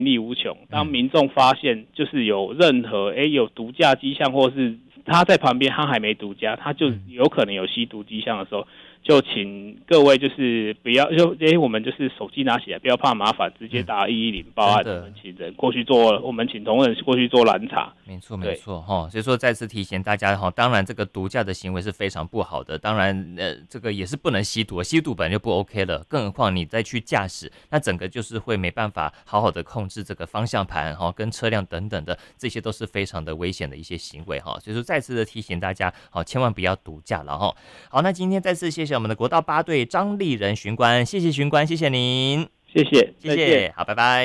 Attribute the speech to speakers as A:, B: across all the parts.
A: 力无穷。当民众发现就是有任何有毒驾迹象，或是他在旁边他还没毒驾，他就有可能有吸毒迹象的时候，就请各位就是不要我们就是手机拿起来，不要怕麻烦，直接打110报案，我们请人过去做，我们请同仁过去做拦查。
B: 没错没错哈，所以说再次提醒大家哈，当然这个毒驾的行为是非常不好的，当然这个也是不能吸毒，吸毒本来就不 OK 了，更何况你再去驾驶，那整个就是会没办法好好的控制这个方向盘哈，跟车辆等等的，这些都是非常的危险的一些行为哈，所以说再次的提醒大家，好，千万不要毒驾了哈。好，那今天再次谢谢我们的国道8队张立仁巡官，谢谢巡官，谢谢您，
A: 谢谢，
B: 谢谢，好，拜拜。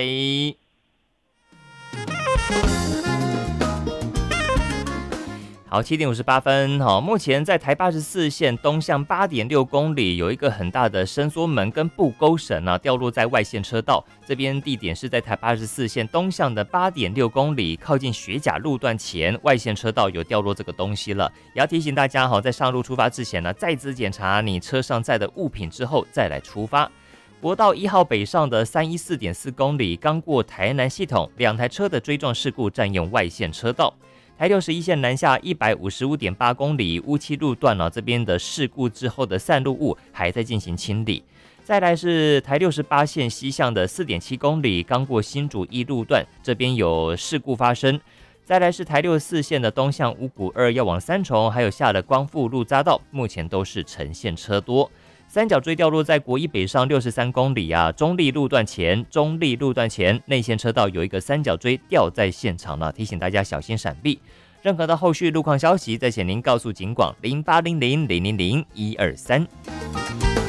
B: 好，7点58分，目前在台84线东向8.6公里有一个很大的伸缩门跟布钩绳掉落在外线车道，这边地点是在台84线东向的8.6公里，靠近学甲路段前，外线车道有掉落这个东西了，也要提醒大家在上路出发之前呢，再次检查你车上载的物品之后再来出发。国道1号北上的314.4公里，刚过台南系统，2台车的追撞事故占用外线车道。台61线南下155.8公里，乌七路段这边的事故之后的散落物还在进行清理。再来是台68线西向的4.7公里，刚过新竹1路段，这边有事故发生。再来是台64线的东向五股2要往三重，还有下了光复路匝道，目前都是呈现车多。三角锥掉落在国一北上63公里中立路段前内线车道有一个三角锥掉在现场了，提醒大家小心闪避。任何的后续路况消息，再请您告诉警广0800000123。